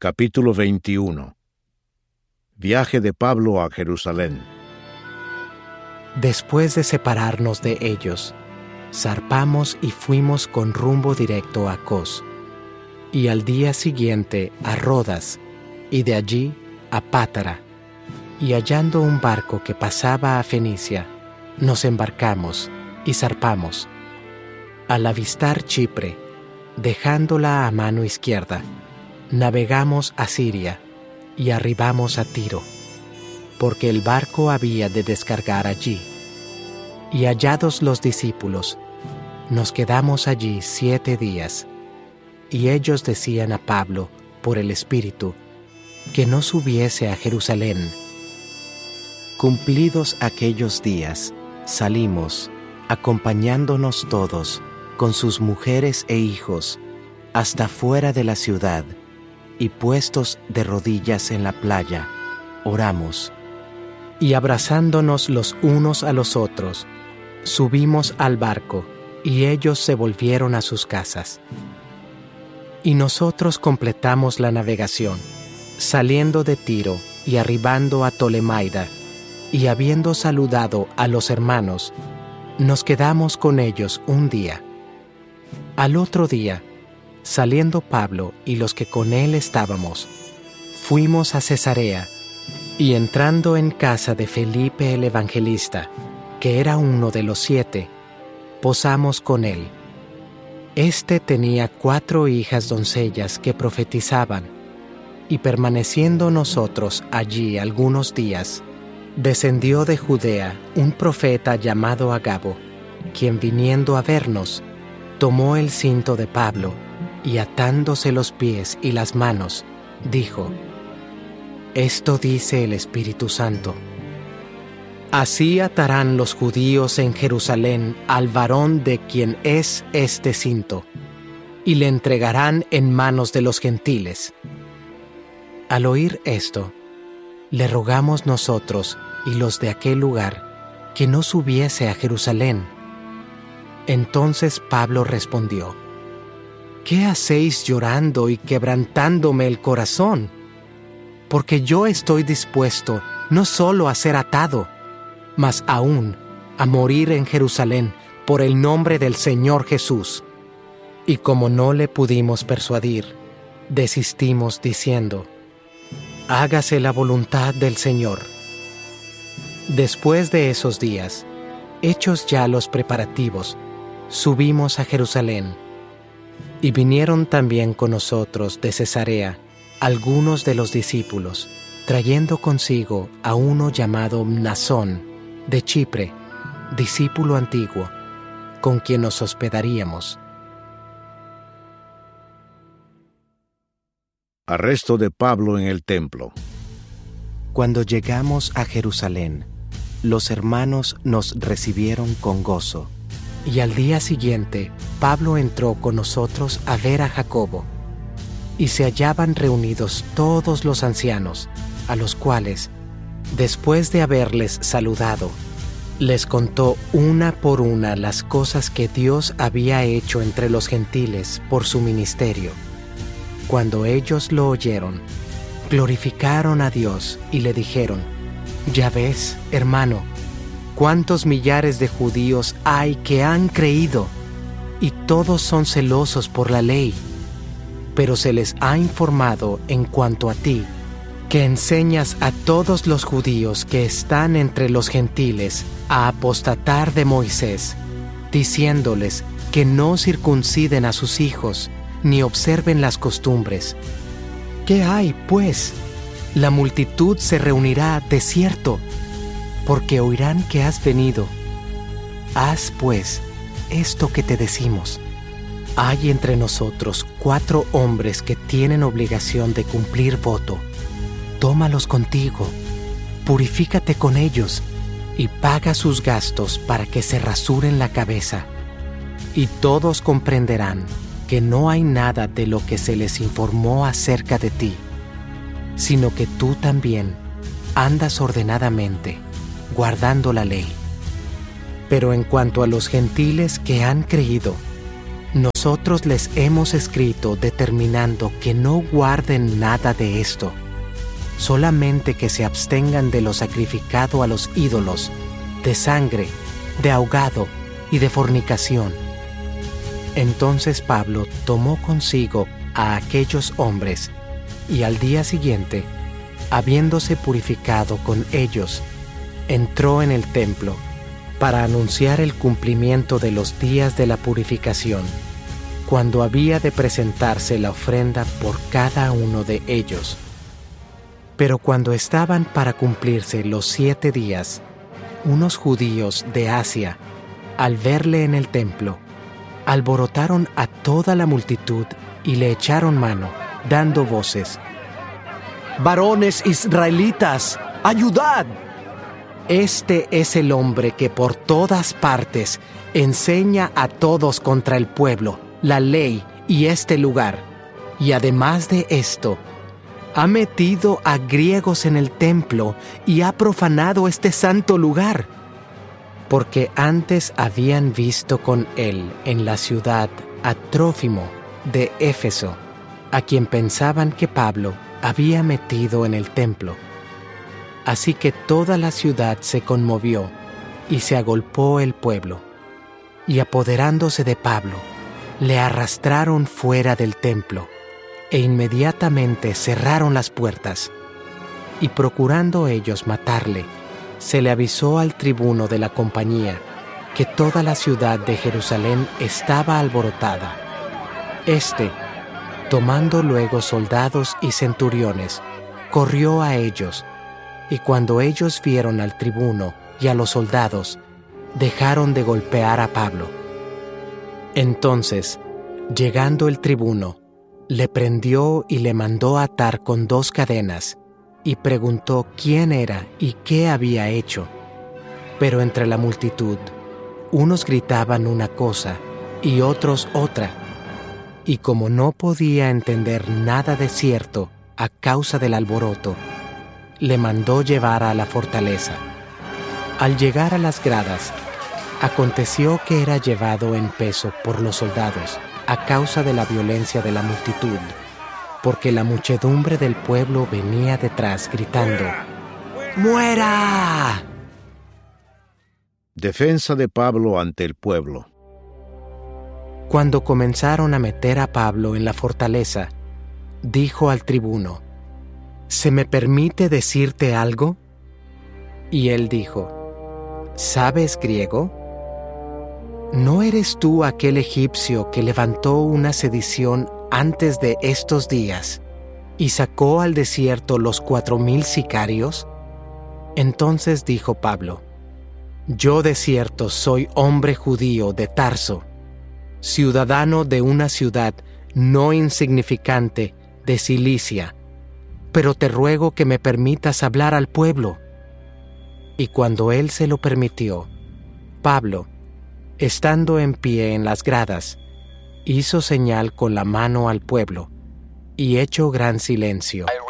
Capítulo 21. Viaje de Pablo a Jerusalén. Después de separarnos de ellos, zarpamos y fuimos con rumbo directo a Cos, y al día siguiente a Rodas, y de allí a Pátara, y hallando un barco que pasaba a Fenicia, nos embarcamos y zarpamos. Al avistar Chipre, dejándola a mano izquierda, navegamos a Siria y arribamos a Tiro, porque el barco había de descargar allí. Y hallados los discípulos, nos quedamos allí 7 días, y ellos decían a Pablo, por el Espíritu, que no subiese a Jerusalén. Cumplidos aquellos días, salimos, acompañándonos todos, con sus mujeres e hijos, hasta fuera de la ciudad, y puestos de rodillas en la playa, oramos. Y abrazándonos los unos a los otros, subimos al barco, y ellos se volvieron a sus casas. Y nosotros completamos la navegación, saliendo de Tiro y arribando a Tolemaida, y habiendo saludado a los hermanos, nos quedamos con ellos un día. Al otro día, saliendo Pablo y los que con él estábamos, fuimos a Cesarea, y entrando en casa de Felipe el evangelista, que era uno de los 7, posamos con él. Este tenía 4 hijas doncellas que profetizaban, y permaneciendo nosotros allí algunos días, descendió de Judea un profeta llamado Agabo, quien viniendo a vernos, tomó el cinto de Pablo, y atándose los pies y las manos, dijo: Esto dice el Espíritu Santo: Así atarán los judíos en Jerusalén al varón de quien es este cinto, y le entregarán en manos de los gentiles. Al oír esto, le rogamos nosotros y los de aquel lugar que no subiese a Jerusalén. Entonces Pablo respondió: ¿Qué hacéis llorando y quebrantándome el corazón? Porque yo estoy dispuesto no solo a ser atado, mas aún a morir en Jerusalén por el nombre del Señor Jesús. Y como no le pudimos persuadir, desistimos diciendo: Hágase la voluntad del Señor. Después de esos días, hechos ya los preparativos, subimos a Jerusalén. Y vinieron también con nosotros de Cesarea algunos de los discípulos, trayendo consigo a uno llamado Mnasón, de Chipre, discípulo antiguo, con quien nos hospedaríamos. Arresto de Pablo en el templo. Cuando llegamos a Jerusalén, los hermanos nos recibieron con gozo. Y al día siguiente, Pablo entró con nosotros a ver a Jacobo, y se hallaban reunidos todos los ancianos, a los cuales, después de haberles saludado, les contó una por una las cosas que Dios había hecho entre los gentiles por su ministerio. Cuando ellos lo oyeron, glorificaron a Dios y le dijeron: Ya ves, hermano, cuántos millares de judíos hay que han creído, y todos son celosos por la ley. Pero se les ha informado en cuanto a ti, que enseñas a todos los judíos que están entre los gentiles a apostatar de Moisés, diciéndoles que no circunciden a sus hijos, ni observen las costumbres. ¿Qué hay, pues? La multitud se reunirá de cierto, porque oirán que has venido. Haz, pues, esto que te decimos. Hay entre nosotros 4 hombres que tienen obligación de cumplir voto. Tómalos contigo, purifícate con ellos, y paga sus gastos para que se rasuren la cabeza. Y todos comprenderán que no hay nada de lo que se les informó acerca de ti, sino que tú también andas ordenadamente, guardando la ley. Pero en cuanto a los gentiles que han creído, Nosotros les hemos escrito determinando que no guarden nada de esto, solamente que se abstengan de lo sacrificado a los ídolos, de sangre, de ahogado y de fornicación. Entonces Pablo tomó consigo a aquellos hombres y al día siguiente, habiéndose purificado con ellos, entró en el templo para anunciar el cumplimiento de los días de la purificación, cuando había de presentarse la ofrenda por cada uno de ellos. Pero cuando estaban para cumplirse los 7 días, unos judíos de Asia, al verle en el templo, alborotaron a toda la multitud y le echaron mano, dando voces: «¡Varones israelitas, ayudad! Este es el hombre que por todas partes enseña a todos contra el pueblo, la ley y este lugar, y además de esto, ha metido a griegos en el templo y ha profanado este santo lugar». Porque antes habían visto con él en la ciudad a Trófimo de Éfeso, a quien pensaban que Pablo había metido en el templo. Así que toda la ciudad se conmovió y se agolpó el pueblo, y apoderándose de Pablo, le arrastraron fuera del templo, e inmediatamente cerraron las puertas, y procurando ellos matarle, se le avisó al tribuno de la compañía que toda la ciudad de Jerusalén estaba alborotada. Este, tomando luego soldados y centuriones, corrió a ellos, y cuando ellos vieron al tribuno y a los soldados, dejaron de golpear a Pablo. Entonces, llegando el tribuno, le prendió y le mandó atar con 2 cadenas, y preguntó quién era y qué había hecho. Pero entre la multitud, unos gritaban una cosa y otros otra, y como no podía entender nada de cierto a causa del alboroto, le mandó llevar a la fortaleza. Al llegar a las gradas, aconteció que era llevado en peso por los soldados a causa de la violencia de la multitud, porque la muchedumbre del pueblo venía detrás gritando: ¡Muera! Defensa de Pablo ante el pueblo. Cuando comenzaron a meter a Pablo en la fortaleza, dijo al tribuno: ¿Se me permite decirte algo? Y él dijo: ¿Sabes griego? ¿No eres tú aquel egipcio que levantó una sedición antes de estos días y sacó al desierto los 4,000 sicarios? Entonces dijo Pablo: Yo de cierto soy hombre judío de Tarso, ciudadano de una ciudad no insignificante de Cilicia, pero te ruego que me permitas hablar al pueblo. Y cuando él se lo permitió, Pablo, estando en pie en las gradas, hizo señal con la mano al pueblo, y hecho gran silencio,